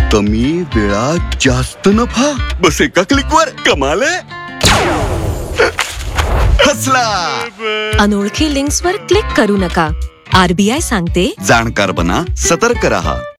कमी वेळात जास्त नफा. बस एका क्लिकवर कमाल आहे. हसला. अनोळखी लिंक्सवर क्लिक करू नका. RBI सांगते, जाणकार बना, सतर्क रहा.